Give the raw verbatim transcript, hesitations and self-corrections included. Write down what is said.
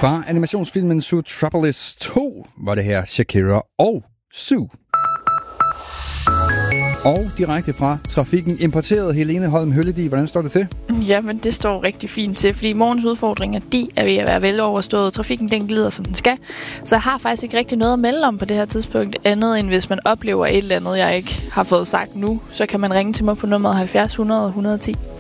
Fra animationsfilmen Zootropolis to var det her Shakira og Zoo. Og direkte fra trafikken importeret Helene Holm Hølledi. Hvordan står det til? Jamen, det står rigtig fint til, fordi morgens udfordringer, de er ved at være vel overstået. Trafikken, den glider, som den skal. Så jeg har faktisk ikke rigtig noget at melde om på det her tidspunkt, andet end hvis man oplever et eller andet, jeg ikke har fået sagt nu, så kan man ringe til mig på nummeret halvfjerds hundrede et hundrede og ti.